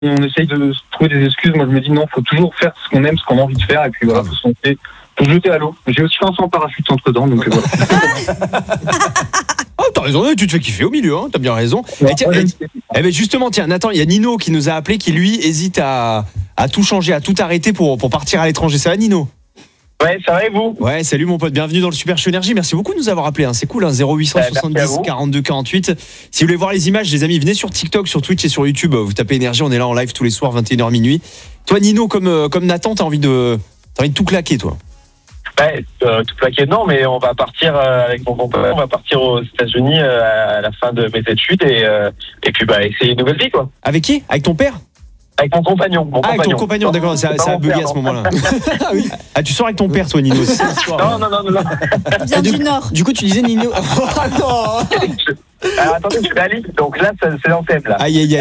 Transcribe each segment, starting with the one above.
on essaye de se trouver des excuses. Moi, je me dis non, faut toujours faire ce qu'on aime, ce qu'on a envie de faire, et puis voilà, faut se lancer, faut se jeter à l'eau. J'ai aussi fait un saut en parachute entre dents, donc voilà. Oh, t'as raison, tu te fais kiffer au milieu, hein, t'as bien raison. Ouais, Ben justement, tiens, Nathan, il y a Nino qui nous a appelé, qui lui hésite à tout changer, à tout arrêter pour partir à l'étranger. Ça va, Nino? Ouais, ça va et vous? Ouais, salut mon pote, bienvenue dans le Super Show Énergie. Merci beaucoup de nous avoir appelé, hein. C'est cool, hein, 0870 42 48. Si vous voulez voir les images, les amis, venez sur TikTok, sur Twitch et sur YouTube. Vous tapez Énergie, on est là en live tous les soirs, 21h minuit. Toi, Nino, comme Nathan, t'as envie de tout claquer, toi? Ouais, tout plaqué, non, mais on va partir avec mon compagnon, on va partir aux États-Unis à la fin de mes études et puis essayer une nouvelle vie, quoi. Avec qui? Avec ton père? Avec mon compagnon. Avec ton compagnon, d'accord, ça a bugué à ce moment-là. Ah, tu sors avec ton père, toi, Nino? Non. Bien du Nord. Du coup, tu disais Nino. Oh non. Alors, attendez, je suis à Lille, donc là, c'est l'antenne, là. Aïe.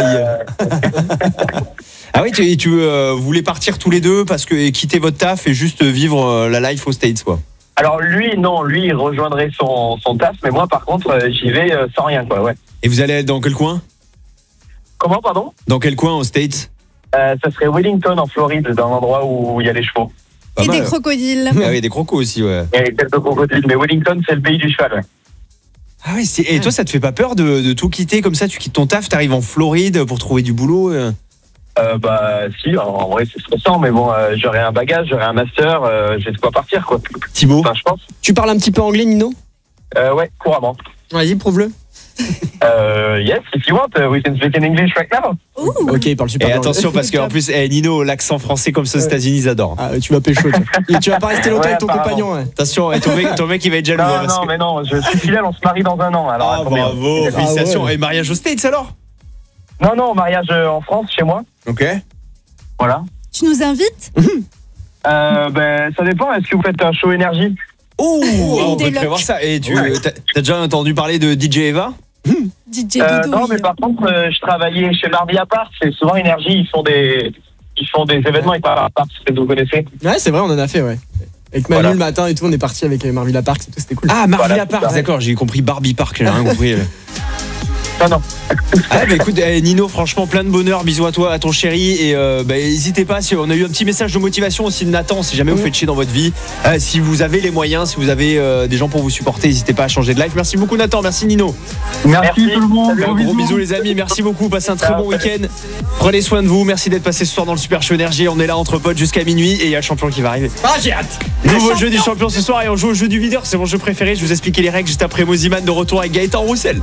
Ah oui, tu voulais partir tous les deux parce que quitter votre taf et juste vivre la life aux States, quoi. Alors lui, non, lui, il rejoindrait son taf, mais moi, par contre, j'y vais sans rien, quoi, ouais. Et vous allez dans quel coin? Comment, pardon? Dans quel coin aux States? Ça serait Wellington, en Floride, dans l'endroit où il y a les chevaux. Pas Et mal. des crocodiles. Ah oui, des crocos aussi, ouais. Et quelques crocodiles, mais Wellington, c'est le pays du cheval, ouais. Ah oui, et toi, ça te fait pas peur de tout quitter comme ça? Tu quittes ton taf, t'arrives en Floride pour trouver du boulot? Si, en vrai, c'est stressant, mais bon, j'aurai un bagage, j'aurai un master, j'ai de quoi partir, quoi. Thibaut, Enfin, je pense. Tu parles un petit peu anglais, Nino? Ouais, couramment. Vas-y, prouve-le. Yes, if you want, we can speak in English right now. Ok, il parle super et bien attention parce qu'en plus, Nino, l'accent français comme ça aux États-Unis, ils adorent. Ah, tu vas pécho, toi. Et tu vas pas rester longtemps Ouais, avec ton apparemment. compagnon, ouais. Attention, ton mec, il va être jaloux. hein, parce Non, que- mais non, je suis fidèle, on se marie dans un an. Alors, Ah, attendez, bravo, hein. félicitations. ouais. Et mariage aux States alors? Non, mariage en France, chez moi. Ok. Voilà. Tu nous invites? Ça dépend, est-ce que vous faites un show énergie? Oh, on des peut locks. prévoir ça. Et Ouais. t'as déjà entendu parler de DJ Eva? DJ Doudou. Non, mais par contre, je travaillais chez Mardi Apart, c'est souvent énergie, ils font des événements avec Mardi Apart, c'est ce que vous connaissez. Ouais, c'est vrai, on en a fait, ouais. Avec Manu Voilà. le matin et tout, on est parti avec Marvilla Park, c'était cool. Ah, Marvilla Voilà, Park, c'est ça. d'accord, j'ai compris Barbie Park, j'ai rien compris. Non. Ah bah écoute Nino, franchement plein de bonheur, bisous à toi, à ton chéri et n'hésitez pas, si on a eu un petit message de motivation aussi de Nathan, si jamais vous faites chier dans votre vie, si vous avez les moyens, si vous avez des gens pour vous supporter, n'hésitez pas à changer de life. Merci beaucoup Nathan, merci Nino. Merci tout le monde. Gros bisous les amis, merci beaucoup, passez un très bon week-end, prenez soin de vous, merci d'être passé ce soir dans le Super Show Énergie, on est là entre potes jusqu'à minuit et il y a le champion qui va arriver. Ah, j'ai hâte. Nouveau jeu du champion ce soir et on joue au jeu du videur, c'est mon jeu préféré, je vous expliquer les règles juste après Moziman de retour avec Gaëtan Roussel.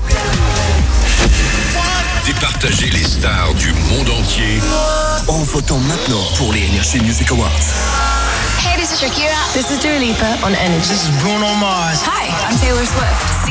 Départager les stars du monde entier en votant maintenant pour les Energy Music Awards. Hey, this is Shakira. This is Dua Lipa on Energy. This is Bruno Mars. Hi, I'm Taylor Swift.